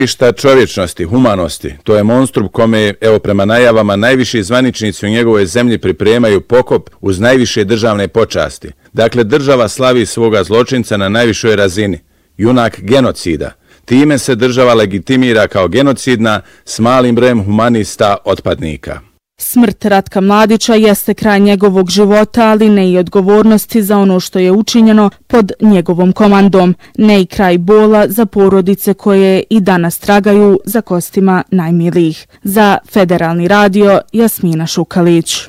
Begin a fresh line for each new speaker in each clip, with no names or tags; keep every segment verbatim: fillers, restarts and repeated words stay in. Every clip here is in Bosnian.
Išta čovječnosti, humanosti, to je monstrum kome, evo prema najavama, najviši zvaničnici u njegovoj zemlji pripremaju pokop uz najviše državne počasti. Dakle, država slavi svoga zločinca na najvišoj razini, junak genocida. Time se država legitimira kao genocidna s malim brojem humanista otpadnika.
Smrt Ratka Mladića jeste kraj njegovog života, ali ne i odgovornosti za ono što je učinjeno pod njegovom komandom, ne i kraj bola za porodice koje i danas tragaju za kostima najmilijih. Za Federalni radio, Jasmina Šukalić.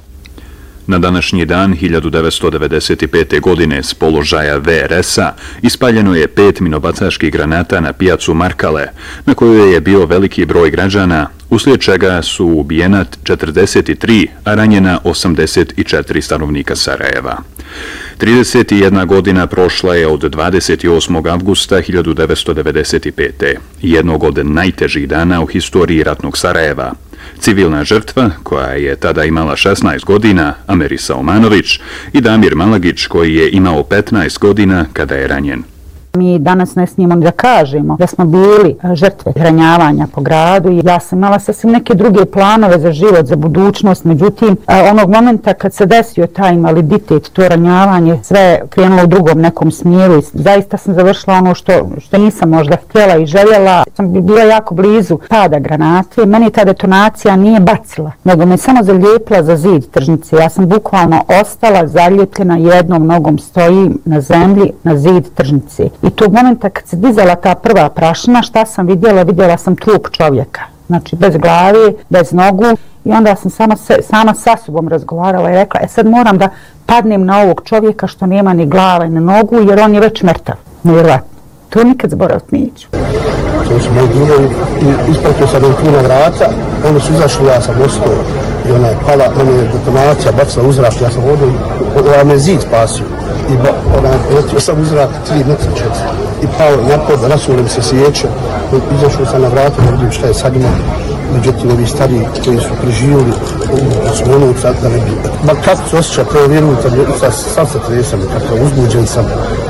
Na današnji dan hiljadu devetsto devedeset pete. godine s položaja V R S-a ispaljeno je pet minobacačkih granata na pijacu Markale, na kojoj je bio veliki broj građana, uslijed čega su ubijena četrdeset tri, a ranjena osamdeset četiri stanovnika Sarajeva. trideset jedna godina prošla je od dvadeset osmog avgusta hiljadu devetsto devedeset pete. jednog od najtežih dana u historiji ratnog Sarajeva. Civilna žrtva, koja je tada imala šesnaest godina, Amerisa Omanović, i Damir Malagić, koji je imao petnaest godina kada je ranjen.
Mi danas ne smijemo da kažemo da smo bili žrtve ranjavanja po gradu i ja sam imala sasvim neke druge planove za život, za budućnost, međutim onog momenta kad se desio taj invaliditet, to ranjavanje, sve krenulo u drugom nekom smjeru i zaista sam završila ono što, što nisam možda htjela i željela. Sam bila jako blizu pada granate, meni ta detonacija nije bacila, nego me samo zalijepila za zid tržnice. Ja sam bukvalno ostala zalijepljena, jednom nogom stojim na zemlji na zid tržnice. I tog momenta kad se dizala ta prva prašina, šta sam vidjela? Vidjela sam trup čovjeka. Znači bez glave, bez nogu. I onda sam sama, se, sama sa sobom razgovarala i rekla, e sad moram da padnem na ovog čovjeka što nema ni glava ni nogu, jer on je već mrtav. Nevjerojatno. To nikad zaboraviti neću.
To su moji drugovi i ispratio sam im puna vrata, oni su izašli, ja sam ostao i ona je pala, ona je detonacija bacila u zrak, ja sam vodio, ona me zid spasio. I ona je letio sam u zrak tri metra četiri i pao napod, rasulim se sjeća, izašao sam na vrata da vidim šta je sad ima. Međutim, ovi stariji koji su preživjeli, su ono sad da ne bi. Ma kako se osjeća, prvo vjerujte, sad se tresam, kako uzbuđen sam.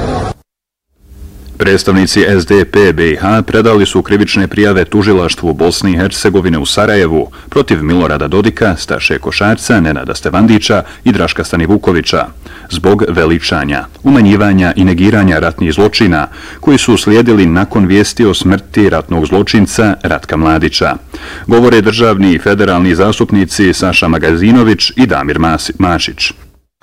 Predstavnici S D P B i H predali su krivične prijave tužilaštvu Bosne i Hercegovine u Sarajevu protiv Milorada Dodika, Staše Košarca, Nenada Stevandića i Draška Stanivukovića zbog veličanja, umanjivanja i negiranja ratnih zločina koji su uslijedili nakon vijesti o smrti ratnog zločinca Ratka Mladića. Govore državni i federalni zastupnici Saša Magazinović i Damir Mašić.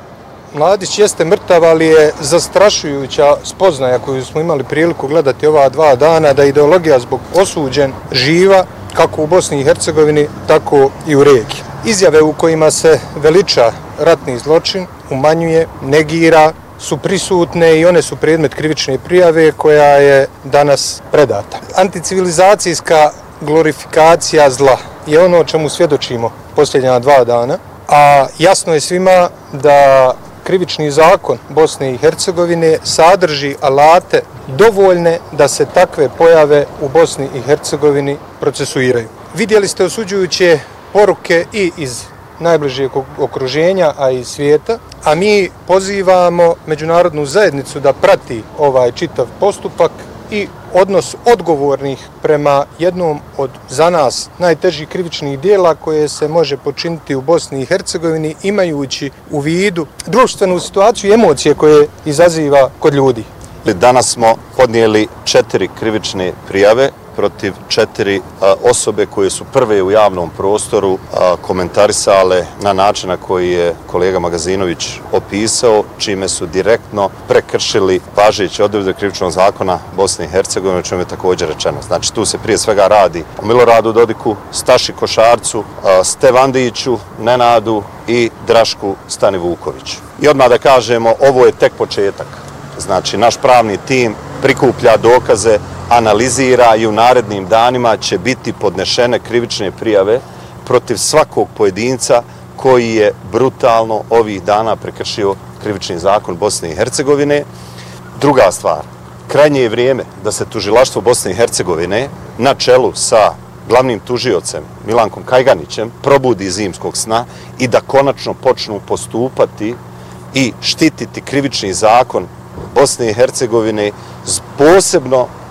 Mladić jeste mrtav, ali je zastrašujuća spoznaja koju smo imali priliku gledati ova dva dana, da je ideologija zbog osuđen živa kako u Bosni i Hercegovini, tako i u regiji. Izjave u kojima se veliča ratni zločin, umanjuje, negira, su prisutne i one su predmet krivične prijave koja je danas predata. Anticivilizacijska glorifikacija zla je ono o čemu svjedočimo posljednja dva dana, a jasno je svima da krivični zakon Bosne i Hercegovine sadrži alate dovoljne da se takve pojave u Bosni i Hercegovini procesuiraju. Vidjeli ste osuđujuće poruke i iz najbližeg okruženja, a i svijeta, a mi pozivamo međunarodnu zajednicu da prati ovaj čitav postupak i odnos odgovornih prema jednom od za nas najtežih krivičnih dijela koje se može počiniti u Bosni i Hercegovini, imajući u vidu društvenu situaciju i emocije koje izaziva kod ljudi.
Danas smo podnijeli četiri krivične prijave protiv četiri a, osobe koje su prve u javnom prostoru a, komentarisale na način na koji je kolega Magazinović opisao, čime su direktno prekršili važeće odredbe krivičnog zakona Bosne i Hercegovine, o čemu je također rečeno. Znači, tu se prije svega radi o Miloradu Dodiku, Staši Košarcu, a, Stevandiću, Nenadu i Drašku Stanivukoviću. I odmah da kažemo, ovo je tek početak. Znači, naš pravni tim prikuplja dokaze, analizira i u narednim danima će biti podnešene krivične prijave protiv svakog pojedinca koji je brutalno ovih dana prekršio krivični zakon Bosne i Hercegovine. Druga stvar, krajnje je vrijeme da se tužilaštvo Bosne i Hercegovine na čelu sa glavnim tužiocem Milankom Kajganićem probudi iz zimskog sna i da konačno počnu postupati i štititi krivični zakon Bosne i Hercegovine posebno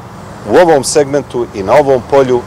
u ovom segmentu i na ovom polju